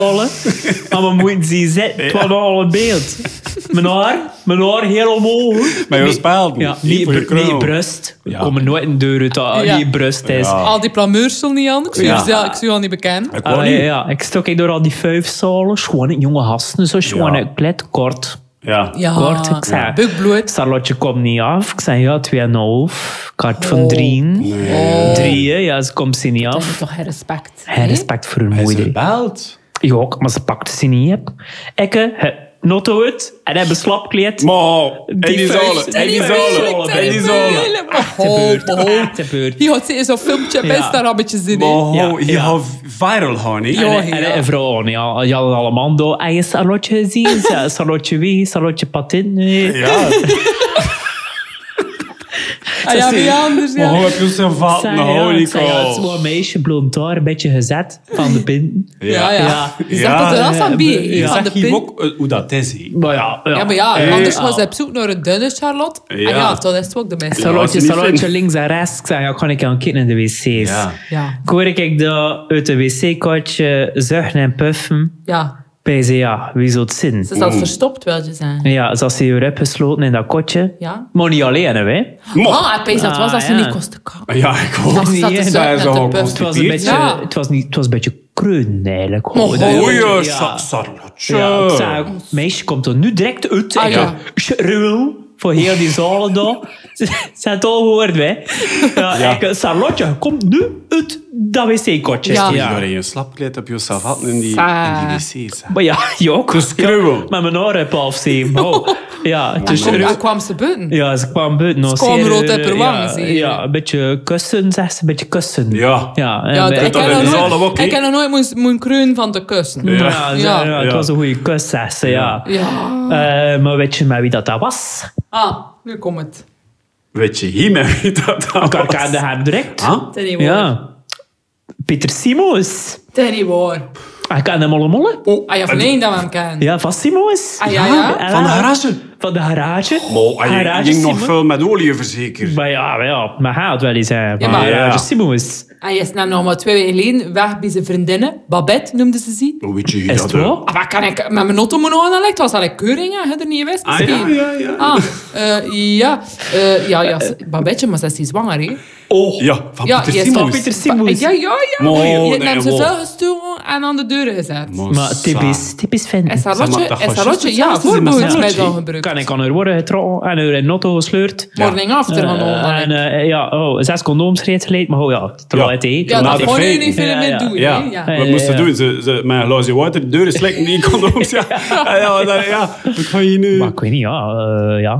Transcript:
Maar we moeten zien zitten. Het was al een beeld. Mijn haar heel omhoog. Maar je speelt Ja, niet brust. We komen nooit een deur uit die brust is. Ja. Al die plameurs zullen niet aan. Ik zie je al niet bekend. Ik stok door al die 5 zalen. Gewoon jonge gasten. Zo gewoon klet kort. Ja. Kort, ik zei. Bukbloed. Charlotte komt niet af. Ik zei 2,5. Kaart van 3. 3, ja, ze komt ze niet Dat af. is toch geen respect. Geen respect voor hun Hij is moeder. gebeld. Ja, maar ze pakte ze niet op. Ik notto het en hebben slapkleed. Maar, Die vuist. Hier had ze zo'n filmpje best daar een beetje zin in. je had viral gaan, niet? En vrouwen, ja, allemaal door. En je Charlotte gezien? Charlotte wie? Charlotte patent? Nee. Ja. Wie anders, Maar hoe heb je zo'n vat nou, Nico? Het zo'n meisje, blond haar, een beetje gezet van de pinten. Ja. Je zegt dat er als aan bij. Van de Zeg je pin. ook hoe dat is, hè? Maar ja. Anders was hij op zoek naar een dunne Charlotte. En dat is ook de beste. Charlotte links en rechts. Ik zei, kan ik aan kijken in de wc's. Ja. Ik hoor ik uit de wc-kotje zuchten en puffen. Ja. Bij ze, wie zou het zijn? Ze is al verstopt, wil je zeggen. Ja, zoals ze hier gesloten in dat kotje. Ja. Maar niet alleen, hè? Dat was als ze niet kostte kan. Ja, ik hoor Dat niet. zat er zo Daar is met de al puff. Het was een beetje, het was een beetje kreun eigenlijk. Charlotte. Ja, ik zei, meisje komt er nu direct uit. Ruil voor heel die zalen daar. Ze zijn het al gehoord, hè? Charlotte komt nu uit dat wc-kotje. Ja. Ja. Je een slapkleed op jezelf had in die wc's. Maar ja, je ook. Dus kreuwel. Met mijn oren heb afzien. Ja, dus Waar kwam ze buiten? ja, ze kwam buiten. Ze kwam rood op haar wang, zie je. Ja, een beetje kussen, zegt ze. Een beetje kussen. Ja. Ik ken nog nooit mijn kreun van de kussen. Het was een goede kus, zegt ze, ja. Maar weet je met wie dat was? Nu komt het. Weet je hiermee wie dat was? Ik herkende hem direct. Ten niet Ja. Pieter Simons. Ten niet waar. Ik ken hem allemaal. Ja, van één dat we hem kennen. Ja, van Simons. Ja. Van de garage? Van de garage. Hij ging nog veel met olie verzekerd. Maar maar hij had wel eens zijn. maar- Simons. Hij is nou nog maar 2 weken geleden weg bij zijn vriendinnen. Babette noemde ze ze. Hoe weet je hier Is dat? het wel? Wat kan ik met mijn auto moeten aanleggen? Het was al een keuring, hè? Had er niet geweest. Ja. Babetje, maar ze is zwanger, hè? Ja, van Pieter je Simons. Pieter Simons. Ja. Mooi, Je nee, hebt ze wow. zo gestoken en aan de deur gezet. Maar typisch En vinden. Charlotte, ja, voorbeeld mij zo gebruikt. Kan ik aan haar worden getrokken en haar in notto gesleurd. Morning after gaan 6 condooms reeds geleden, maar te laat, hè. Ja, dat kon je niet veel Ja, meer doen, Ja, hè? wat moesten doen? Ze met een glaasje water, de deuren slikken die condooms. Ja, dat ga je nu... Maar ik weet niet, ja.